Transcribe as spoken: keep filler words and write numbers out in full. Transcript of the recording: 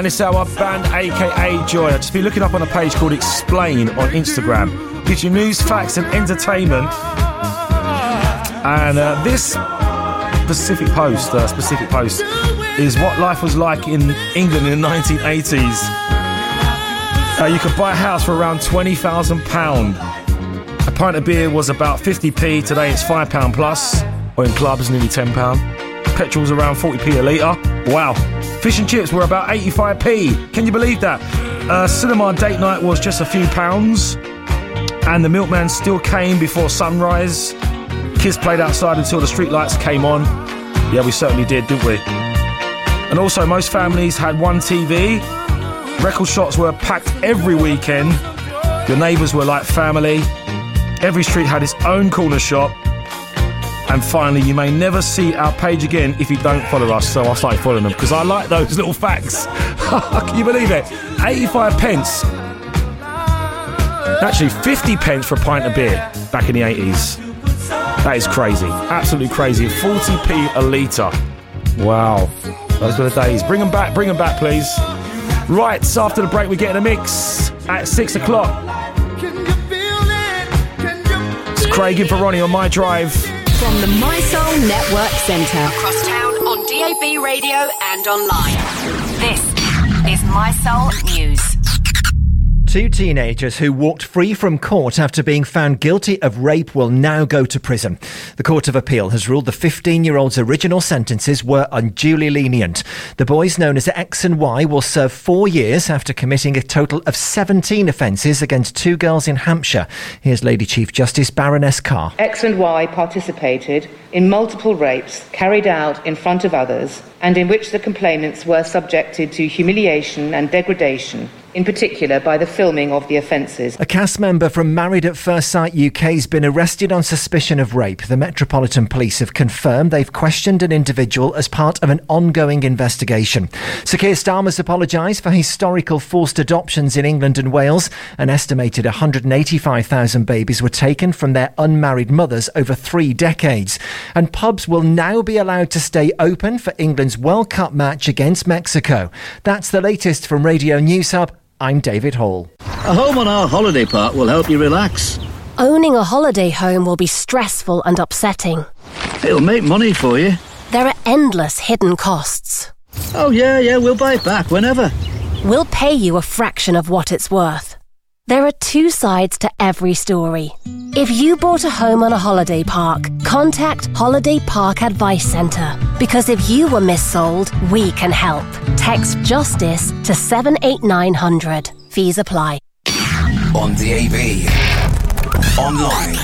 This hour, band aka Joy. I've just been looking up on a page called Explain on Instagram. Gives you news, facts and entertainment. And uh, this specific post, uh, specific post is what life was like in England in the nineteen eighties. Uh, you could buy a house for around twenty thousand pounds. A pint of beer was about fifty p. Today it's five pounds plus. Or in clubs, nearly ten pounds. Petrol's around forty p a litre. Wow. Fish and chips were about eighty-five p. Can you believe that? Uh, cinema date night was just a few pounds. And the milkman still came before sunrise. Kids played outside until the streetlights came on. Yeah, we certainly did, didn't we? And also, most families had one T V. Record shops were packed every weekend. Your neighbours were like family. Every street had its own corner shop. And finally, you may never see our page again if you don't follow us. So I started following them because I like those little facts. Can you believe it? eighty-five pence. Actually, fifty pence for a pint of beer back in the eighties. That is crazy. Absolutely crazy. forty p a litre. Wow. Those were the days. Bring them back. Bring them back, please. Right, so after the break, we get in a mix at six o'clock. It's Craig in for Ronnie on My Drive. From the My Soul Network Centre. Across town on D A B radio and online. This is My Soul News. Two teenagers who walked free from court after being found guilty of rape will now go to prison. The Court of Appeal has ruled the fifteen-year-old's original sentences were unduly lenient. The boys, known as X and Y, will serve four years after committing a total of seventeen offences against two girls in Hampshire. Here's Lady Chief Justice Baroness Carr. X and Y participated in multiple rapes carried out in front of others and in which the complainants were subjected to humiliation and degradation, in particular by the filming of the offences. A cast member from Married at First Sight U K has been arrested on suspicion of rape. The Metropolitan Police have confirmed they've questioned an individual as part of an ongoing investigation. Sir Keir Starmer's apologised for historical forced adoptions in England and Wales. An estimated one hundred eighty-five thousand babies were taken from their unmarried mothers over three decades. And pubs will now be allowed to stay open for England's World Cup match against Mexico. That's the latest from Radio News Hub. I'm David Hall. A home on our holiday park will help you relax. Owning a holiday home will be stressful and upsetting. It'll make money for you. There are endless hidden costs. Oh yeah, yeah, we'll buy it back whenever. We'll pay you a fraction of what it's worth. There are two sides to every story. If you bought a home on a holiday park, contact Holiday Park Advice Centre. Because if you were missold, we can help. Text JUSTICE to seven eight nine hundred. Fees apply. On D A B. Online.